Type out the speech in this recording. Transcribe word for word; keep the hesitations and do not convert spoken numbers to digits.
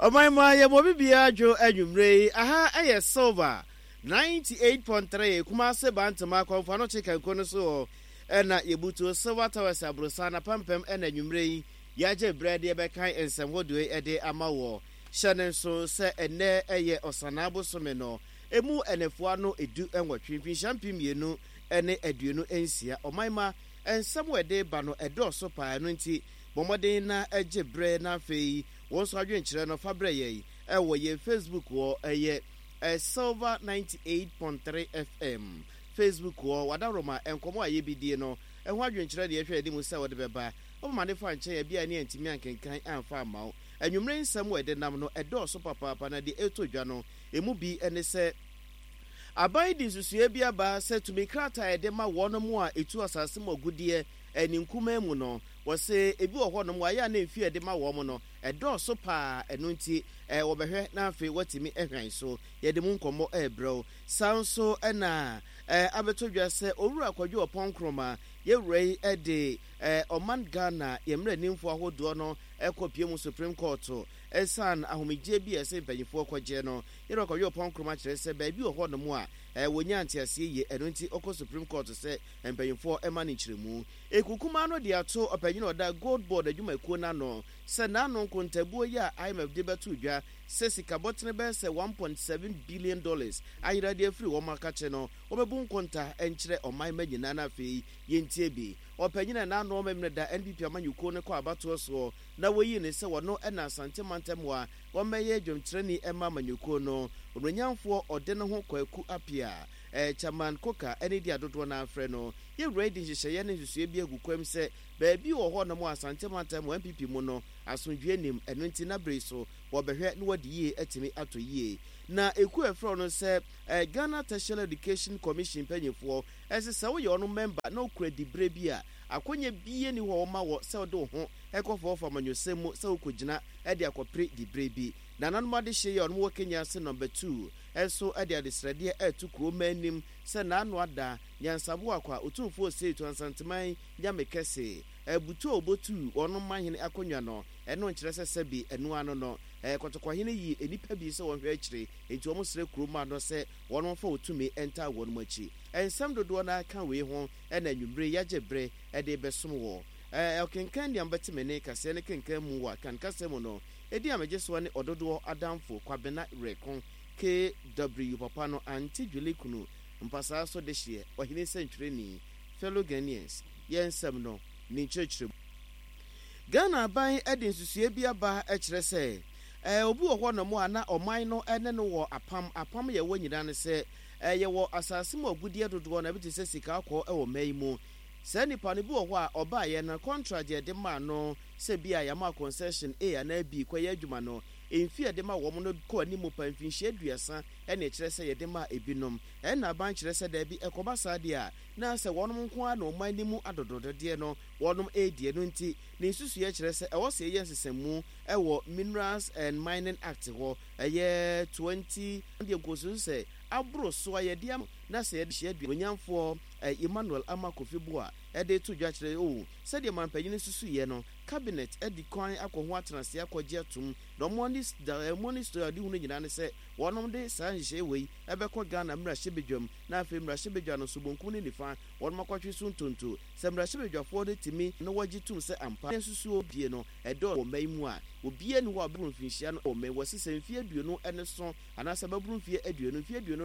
my my ya mobibia jo anwumre aha aye silver ninety-eight point three Kumase Bantama konfa no chicken kono so ena yebuto silver towers abrosana pampem ena anwumre ya je bread ye bekan ensem wodue ede amawo hyenen so se ene eye osanabo some no emu enefua no edu enwotwe champim yenu ene aduonu ensia omaima ensem wede ba no edo so pa no nti bomodin na eje bre na fei won so adwenkyere no fabre ye e wo ye Facebook wo eye e silver ninety-eight point three F M Facebook wo wadaroma enkomo aye bidie no e ho adwenkyere de ehwe de mu se wode beba o ma ne fa nche ya bia ne antimi ankenkan amfa amawo anwumre nsem wede nam no edo so papa papa na de etodwa no emu bi ene se abai di susue bia ba se tumi krata ede ma wono mu a etu asase mogudie eni nkuma mu no wose ebi wo hono mu aya na efi ede ma wo mu no edo so pa enu nti e wo behwe na afi watimi ehwan so yede mu nkomo ebro sanso ena e abetodwa se owura kwadwo oponkroma yewrei ede e oman Ghana yemre nimfo ahodo no ekopie mu Supreme Court esan ahomegye bi ese mpanyifo kwagye no yero kwadwo oponkroma kire se ba bi wo hono mu a e wonya antiase ye enu nti oko Supreme Court se mpanyifo emani kiremu ekukuma no de ato opanyino da gold board adwuma ekuo na no se na no kontabuo ya I M F de betu dwa se sika botene be se one point seven billion dollars ayira de free wo makache no obebu nkonta enkyere oman magina na afei yentie bi opanyina na no memne da N P P amanyuko ne kwa abato so na woyi ne se wono ena asante mantemwa wo meye dwomtreni ema amanyuko no ononyamfo ode ne ho kwaku apia eh chairman koka eni dia dodo na afre no ye ready hyehyeye ne hyehyeye bi agukwam se baabi wo ho no mo asante mantem N P P mu no asondwe nim eno nti na bre so wo behwe ne wadi ye atimi ato ye na eku efro no se eh, Ghana Tertiary Education Commission panyefo ese se wo ye ono member na okura dibre bi a akonye biye ni ho ma wo se do ho ekofo for manyosemu se okogina e de akopre dibre bi na nanmade hye ye ono wo Kenya se number two eso e de adesrade e tukuro manim se na anu ada nyansabo akwa otumfo se to ansanteman nyamekese ebutu obotu ono mahene akonwa no eno nkyere sese bi enu ano no eh kotokwahene yi enipa bi se wonhwe akire enti omo sere kuroma no se wono fa otumi enta wono machi ensam dodo na aka we ho ena nwumbre yagebre e de besom wo eh okenkan dia mbatimene kase ne kenkan mu wa kan kase mu no edi amejeso ne ododo adamfo kwabena rekon K W papa no anti Julikunu mpasa so de hye ohine century ni fellow Ghanaians yensam no ni church Ghana ban edin susue bia ba e kire se eh obu wo no mo ana oman no ene no wo apam apam ye wanyina ne se eh ye wo asase mo agudie dodo na bi se sika akọ e wo mai mu se nipa ne bi wo ho a oba ye na contract ye de ma no se bia ya ma concession A na B kwaye adwuma no emfi ade ma wo mo no ko ani mo panfinhie aduasa e na kire se ye de ma ebinom e na ban kire se da bi ekoba sade a na se wonom nko a na oman ni mu adododode no wonom edie no nti ne susu ye kire se e wo se ye nsesemu e wo Minerals and Mining Act ho eye twenty de kosu se abro so ye de na se ye de adu onyamfo Emmanuel Amakofibu a e de to dwa kire o se de manpanyin susu ye no cabinet e di kwan akọho atenase akọje atum no monis da monis adi hunu nyina ne se wonom de sanje wei ebekọ Ghana mra hyebedwam na afi mra hyebedwa no sobonku ne nifa wonom akọtwe so ntonto se mra hyebedwafo de timi no wagi tum se ampa nsusu obie no edo wo mai mu a obie ne wo aburu mfinhia no o mai wasese mfie aduonu ene so anasa baburu mfie aduonu mfie aduonu